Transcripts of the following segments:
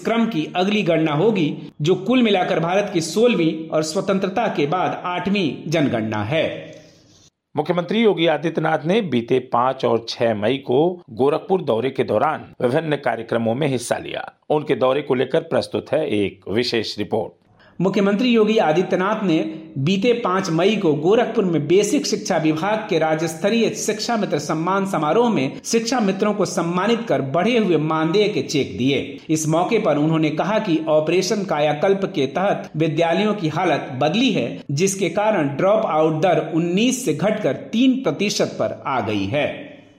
क्रम की अगली गणना होगी, जो कुल मिलाकर भारत की 16वीं और स्वतंत्रता के बाद 8वीं जनगणना है। मुख्यमंत्री योगी आदित्यनाथ ने बीते 5 और 6 मई को गोरखपुर दौरे के दौरान विभिन्न कार्यक्रमों में हिस्सा लिया। उनके दौरे को लेकर प्रस्तुत है एक विशेष रिपोर्ट। मुख्यमंत्री योगी आदित्यनाथ ने बीते 5 मई को गोरखपुर में बेसिक शिक्षा विभाग के राज्य स्तरीय शिक्षा मित्र सम्मान समारोह में शिक्षा मित्रों को सम्मानित कर बढ़े हुए मानदेय के चेक दिए। इस मौके पर उन्होंने कहा कि ऑपरेशन कायाकल्प के तहत विद्यालयों की हालत बदली है, जिसके कारण ड्रॉप आउट दर 19 से घटकर 3% पर आ गई है।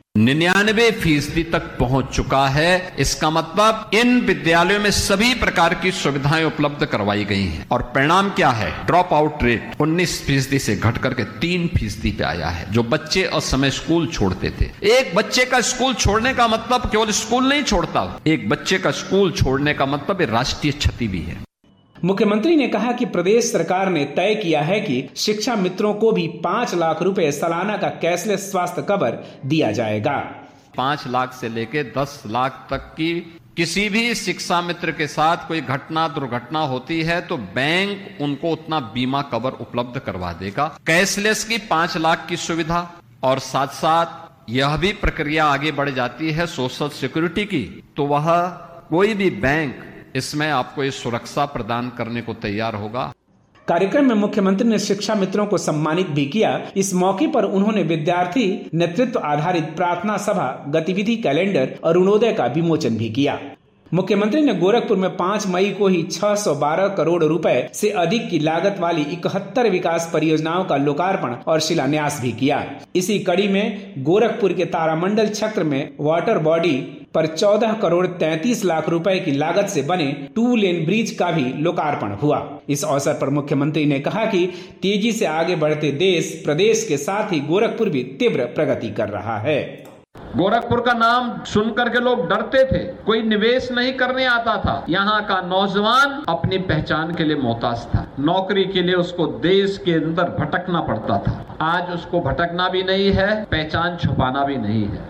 99% तक पहुंच चुका है। इसका मतलब इन विद्यालयों में सभी प्रकार की सुविधाएं उपलब्ध करवाई गई हैं और परिणाम क्या है? ड्रॉप आउट रेट 19% से घट करके 3% पे आया है। जो बच्चे असमय स्कूल छोड़ते थे, एक बच्चे का स्कूल छोड़ने का मतलब केवल स्कूल नहीं छोड़ता, एक बच्चे का स्कूल छोड़ने का मतलब राष्ट्रीय क्षति भी है। मुख्यमंत्री ने कहा कि प्रदेश सरकार ने तय किया है कि शिक्षा मित्रों को भी 5 लाख रुपए सालाना का कैशलेस स्वास्थ्य कवर दिया जाएगा। 5 लाख से लेके 10 लाख तक की किसी भी शिक्षा मित्र के साथ कोई घटना दुर्घटना होती है तो बैंक उनको उतना बीमा कवर उपलब्ध करवा देगा। कैशलेस की 5 लाख की सुविधा और साथ साथ यह भी प्रक्रिया आगे बढ़ जाती है सोशल सिक्योरिटी की, तो वह कोई भी बैंक इसमें आपको ये सुरक्षा प्रदान करने को तैयार होगा। कार्यक्रम में मुख्यमंत्री ने शिक्षा मित्रों को सम्मानित भी किया। इस मौके पर उन्होंने विद्यार्थी नेतृत्व आधारित प्रार्थना सभा, गतिविधि कैलेंडर और अरुणोदय का विमोचन भी किया। मुख्यमंत्री ने गोरखपुर में 5 मई को ही 612 करोड़ रुपए से अधिक की लागत वाली 71 विकास परियोजनाओं का लोकार्पण और शिलान्यास भी किया। इसी कड़ी में गोरखपुर के तारामंडल क्षेत्र में वाटर बॉडी पर 14 करोड़ 33 लाख रुपए की लागत से बने 2 लेन ब्रिज का भी लोकार्पण हुआ। इस अवसर पर मुख्यमंत्री ने कहा कि तेजी से आगे बढ़ते देश प्रदेश के साथ ही गोरखपुर भी तीव्र प्रगति कर रहा है। गोरखपुर का नाम सुनकर के लोग डरते थे, कोई निवेश नहीं करने आता था। यहाँ का नौजवान अपनी पहचान के लिए मोहताज था, नौकरी के लिए उसको देश के अंदर भटकना पड़ता था। आज उसको भटकना भी नहीं है, पहचान छुपाना भी नहीं है।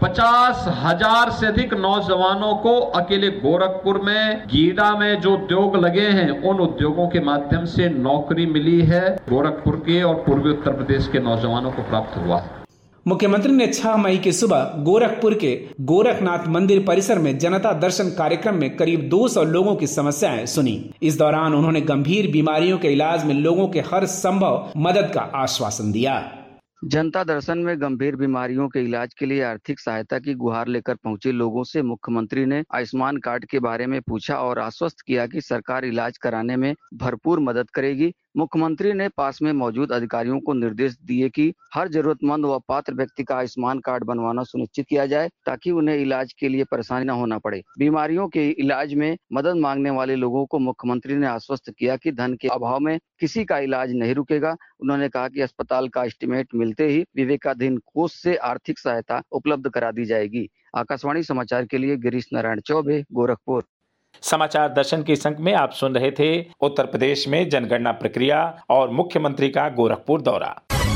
50,000 से अधिक नौजवानों को अकेले गोरखपुर में गीडा में जो उद्योग लगे हैं, उन उद्योगों के माध्यम से नौकरी मिली है। गोरखपुर के और पूर्वी उत्तर प्रदेश के नौजवानों को प्राप्त हुआ है। मुख्यमंत्री ने 6 मई की सुबह गोरखपुर के गोरखनाथ मंदिर परिसर में जनता दर्शन कार्यक्रम में करीब 200 लोगों की समस्याएं सुनी। इस दौरान उन्होंने गंभीर बीमारियों के इलाज में लोगों के हर संभव मदद का आश्वासन दिया। जनता दर्शन में गंभीर बीमारियों के इलाज के लिए आर्थिक सहायता की गुहार लेकर पहुंचे लोगों से मुख्यमंत्री ने आयुष्मान कार्ड के बारे में पूछा और आश्वस्त किया कि सरकार इलाज कराने में भरपूर मदद करेगी। मुख्यमंत्री ने पास में मौजूद अधिकारियों को निर्देश दिए कि हर जरूरतमंद व पात्र व्यक्ति का आयुष्मान कार्ड बनवाना सुनिश्चित किया जाए, ताकि उन्हें इलाज के लिए परेशानी न होना पड़े। बीमारियों के इलाज में मदद मांगने वाले लोगों को मुख्यमंत्री ने आश्वस्त किया कि धन के अभाव में किसी का इलाज नहीं रुकेगा। उन्होंने कहा कि अस्पताल का एस्टीमेट मिलते ही विवेकाधीन कोष से आर्थिक सहायता उपलब्ध करा दी जाएगी। आकाशवाणी समाचार के लिए गिरीश नारायण चौबे, गोरखपुर। समाचार दर्शन के इस अंक में आप सुन रहे थे उत्तर प्रदेश में जनगणना प्रक्रिया और मुख्यमंत्री का गोरखपुर दौरा।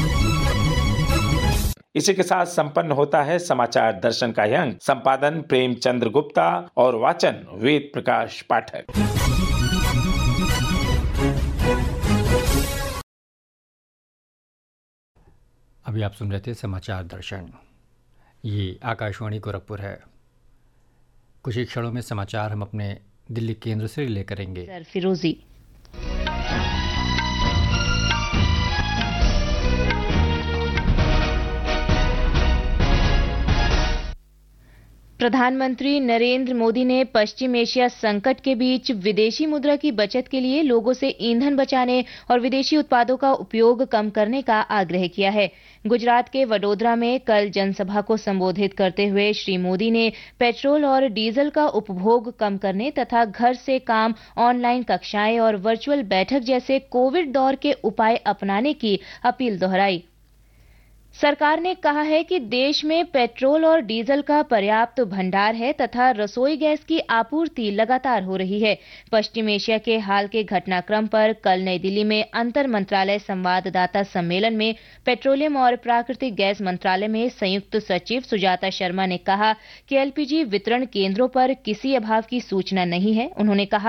इसी के साथ संपन्न होता है समाचार दर्शन का यह अंक। संपादन प्रेमचंद्र गुप्ता और वाचन वेद प्रकाश पाठक। अभी आप सुन रहे थे समाचार दर्शन, ये आकाशवाणी गोरखपुर है। कुछ ही क्षणों में समाचार हम अपने दिल्ली केंद्र से रिले करेंगे। फिरोजी। प्रधानमंत्री नरेंद्र मोदी ने पश्चिम एशिया संकट के बीच विदेशी मुद्रा की बचत के लिए लोगों से ईंधन बचाने और विदेशी उत्पादों का उपयोग कम करने का आग्रह किया है। गुजरात के वडोदरा में कल जनसभा को संबोधित करते हुए श्री मोदी ने पेट्रोल और डीजल का उपभोग कम करने तथा घर से काम, ऑनलाइन कक्षाएं और वर्चुअल बैठक जैसे कोविड दौर के उपाय अपनाने की अपील दोहराई। सरकार ने कहा है कि देश में पेट्रोल और डीजल का पर्याप्त भंडार है तथा रसोई गैस की आपूर्ति लगातार हो रही है। पश्चिम एशिया के हाल के घटनाक्रम पर कल नई दिल्ली में अंतर मंत्रालय संवाददाता सम्मेलन में पेट्रोलियम और प्राकृतिक गैस मंत्रालय में संयुक्त सचिव सुजाता शर्मा ने कहा कि एलपीजी वितरण केंद्रों पर किसी अभाव की सूचना नहीं है। उन्होंने कहा